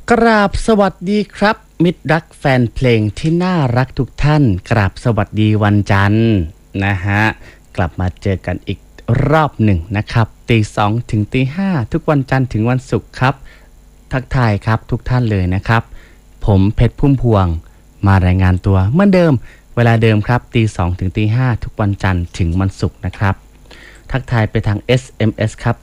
กราบสวัสดีครับมิตรรักแฟนเพลงที่น่ารักทุกท่านกราบสวัสดีวันจันทร์นะฮะกลับมาเจอกันอีกรอบหนึ่งนะครับตี 2ถึงตี 5ทุกวันจันทร์ถึงวันศุกร์ครับทักทายครับทุกท่านเลยนะครับผมเพชรพุ่มพวงมารายงานตัวเหมือนเดิมเวลาเดิมครับตี 2ถึงตี 5ทุกวันจันทร์ถึงวันศุกร์นะครับทักทายไปทาง SMS ครับ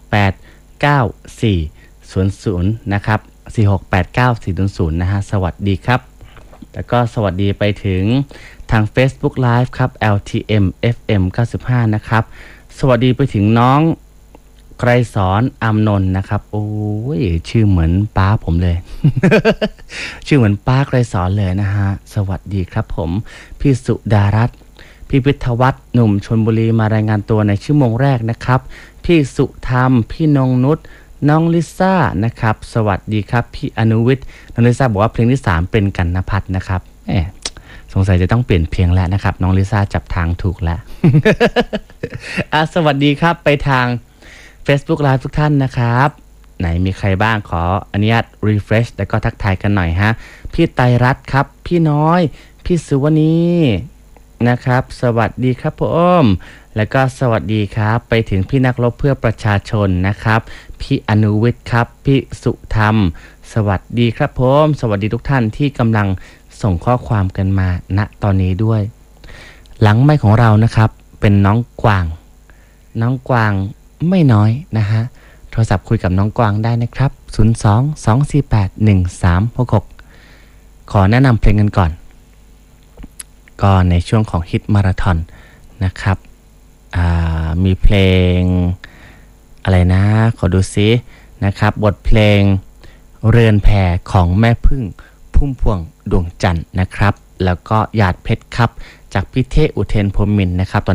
4689400นะครับ4689400นะฮะสวัสดีครับแล้วก็สวัสดีไปถึงทาง Facebook Live ครับ LTM FM 95นะครับสวัสดีไปถึงน้องไกรสอนอำนนท์นะครับโอ้ยชื่อเหมือนป้าผมเลย ชื่อเหมือนป้าไกรสอนเลยนะฮะสวัสดีครับผมพี่สุดารัตน์พี่พิทวัฒน์หนุ่มชลบุรีมารายงานตัวในชั่วโมงแรกนะครับพี่สุธรรมพี่นงนุชน้องลิซ่านะครับสวัสดีครับพี่อนุวิทย์น้องลิซ่าบอกว่าเพลงที่3เป็นกันณภัทรนะครับสงสัยจะต้องเปลี่ยนเพลงแล้วนะครับน้องลิซ่าจับทางถูกแล้ว สวัสดีครับไปทาง Facebook Live ทุกท่านนะครับไหนมีใครบ้างขออนุญาต refresh แล้วก็ทักทายกันหน่อยฮะพี่ไตรรัตน์ครับพี่น้อยพี่สุวณีนะครับสวัสดีครับผมแล้วก็สวัสดีครับไปถึงพี่นักรบเพื่อประชาชนนะครับพี่อนุวิทย์ครับพี่สุธรรมสวัสดีครับผมสวัสดีทุกท่านที่กำลังส่งข้อความกันมาณตอนนี้ด้วยหลังไมค์ของเรานะครับเป็นน้องกวางไม่น้อยนะฮะโทรศัพท์คุยกับน้องกวางได้นะครับ02-248-1366ขอแนะนำเพลงกันก่อนก็ในช่วงของฮิตมาราธอนนะครับมีเพลงอะไรนะขอดูซินะครับบทเพลงเรือนแพของแม่พึ่งพุ่มพวงดวงจันทร์นะครับแล้วก็หยาดเพชรครับจากพี่เทอุเทนพรหมินทร์นะครับ